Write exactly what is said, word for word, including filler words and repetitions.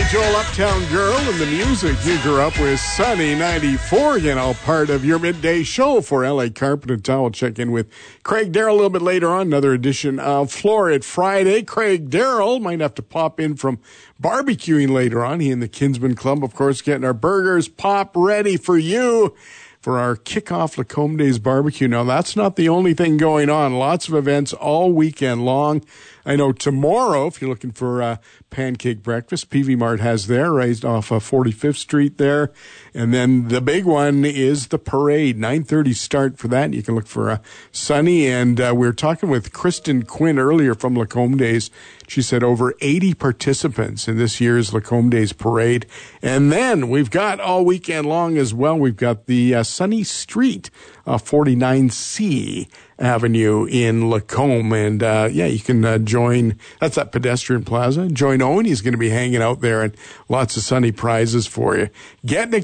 Billy Joel, Uptown Girl, and the music you grew up with. Sunny ninety-four, you know, part of your midday show for L A Carpet and Towel. Check in with Craig Darrell a little bit later on. Another edition of Florid Friday. Craig Darrell might have to pop in from barbecuing later on. He and the Kinsman Club, of course, getting our burgers pop ready for you for our kickoff Lacombe Days barbecue. Now, that's not the only thing going on. Lots of events all weekend long. I know tomorrow, if you're looking for uh, pancake breakfast, P V Mart has there, right off of forty-fifth Street there. And then the big one is the parade, nine thirty start for that. You can look for uh, Sunny. And uh, we were talking with Kristen Quinn earlier from Lacombe Days. She said over eighty participants in this year's Lacombe Days parade. And then we've got all weekend long as well, we've got the uh, Sunny Street, uh, forty-nine C Avenue in Lacombe. And uh, yeah, you can uh, join, that's at Pedestrian Plaza. Join Owen. He's going to be hanging out there, and lots of Sunny prizes for you. Getting